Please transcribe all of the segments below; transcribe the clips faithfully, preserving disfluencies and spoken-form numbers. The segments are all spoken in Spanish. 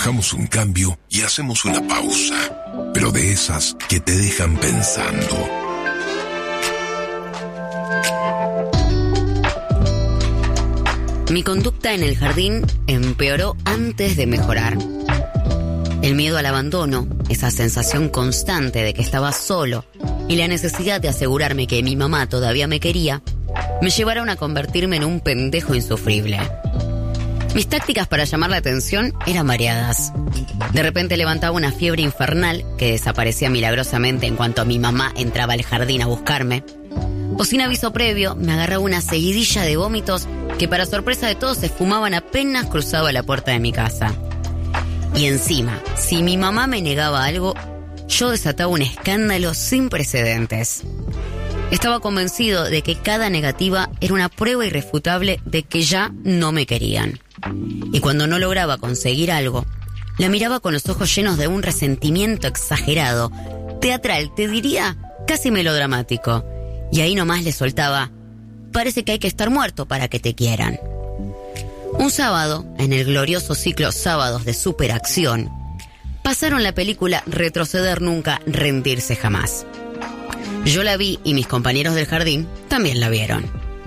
Bajamos un cambio y hacemos una pausa, pero de esas que te dejan pensando. Mi conducta en el jardín empeoró antes de mejorar. El miedo al abandono, esa sensación constante de que estaba solo y la necesidad de asegurarme que mi mamá todavía me quería, me llevaron a convertirme en un pendejo insufrible. Mis tácticas para llamar la atención eran variadas. De repente levantaba una fiebre infernal que desaparecía milagrosamente en cuanto mi mamá entraba al jardín a buscarme. O sin aviso previo, me agarraba una seguidilla de vómitos que para sorpresa de todos se esfumaban apenas cruzaba la puerta de mi casa. Y encima, si mi mamá me negaba algo, yo desataba un escándalo sin precedentes. Estaba convencido de que cada negativa era una prueba irrefutable de que ya no me querían. Y cuando no lograba conseguir algo, la miraba con los ojos llenos de un resentimiento exagerado, teatral, te diría, casi melodramático. Y ahí nomás le soltaba: parece que hay que estar muerto para que te quieran. Un sábado, en el glorioso ciclo Sábados de Superacción, pasaron la película Retroceder Nunca, Rendirse Jamás. Yo la vi y mis compañeros del jardín también la vieron.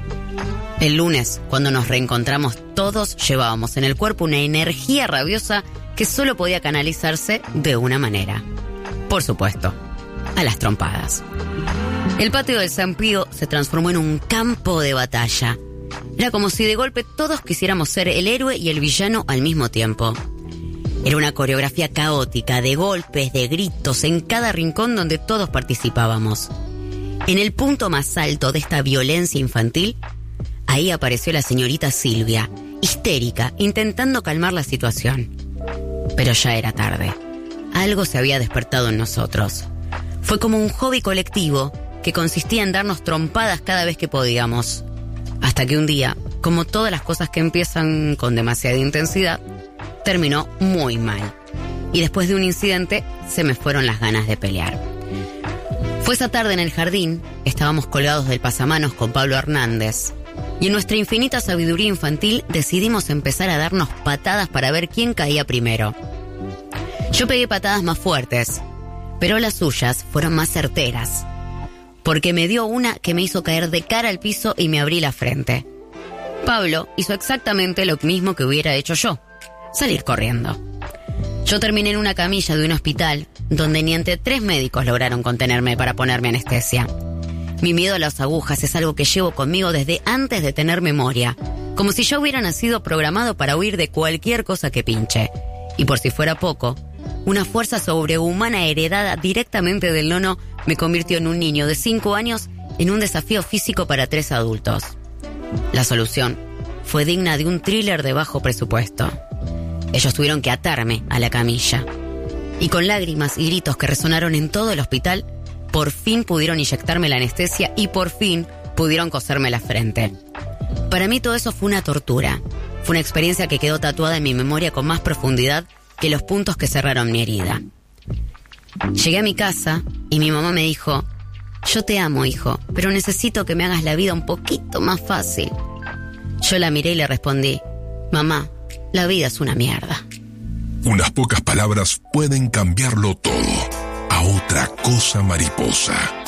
El lunes, cuando nos reencontramos, todos llevábamos en el cuerpo una energía rabiosa que solo podía canalizarse de una manera. Por supuesto, a las trompadas. El patio del San Pío se transformó en un campo de batalla. Era como si de golpe todos quisiéramos ser el héroe y el villano al mismo tiempo. Era una coreografía caótica de golpes, de gritos en cada rincón donde todos participábamos. En el punto más alto de esta violencia infantil, ahí apareció la señorita Silvia, histérica, intentando calmar la situación. Pero ya era tarde. Algo se había despertado en nosotros. Fue como un hobby colectivo que consistía en darnos trompadas cada vez que podíamos. Hasta que un día, como todas las cosas que empiezan con demasiada intensidad, terminó muy mal. Y después de un incidente, se me fueron las ganas de pelear. Fue esa tarde en el jardín, estábamos colgados del pasamanos con Pablo Hernández. Y en nuestra infinita sabiduría infantil decidimos empezar a darnos patadas para ver quién caía primero. Yo pegué patadas más fuertes, pero las suyas fueron más certeras, porque me dio una que me hizo caer de cara al piso y me abrí la frente. Pablo hizo exactamente lo mismo que hubiera hecho yo: salir corriendo. Yo terminé en una camilla de un hospital donde ni entre tres médicos lograron contenerme para ponerme anestesia. Mi miedo a las agujas es algo que llevo conmigo desde antes de tener memoria, como si yo hubiera nacido programado para huir de cualquier cosa que pinche. Y por si fuera poco, una fuerza sobrehumana heredada directamente del nono me convirtió en un niño de cinco años en un desafío físico para tres adultos. La solución fue digna de un thriller de bajo presupuesto. Ellos tuvieron que atarme a la camilla. Y con lágrimas y gritos que resonaron en todo el hospital, por fin pudieron inyectarme la anestesia y por fin pudieron coserme la frente. Para mí todo eso fue una tortura. Fue una experiencia que quedó tatuada en mi memoria con más profundidad que los puntos que cerraron mi herida. Llegué a mi casa y mi mamá me dijo: yo te amo, hijo, pero necesito que me hagas la vida un poquito más fácil. Yo la miré y le respondí: mamá, la vida es una mierda. Unas pocas palabras pueden cambiarlo todo. A otra cosa mariposa.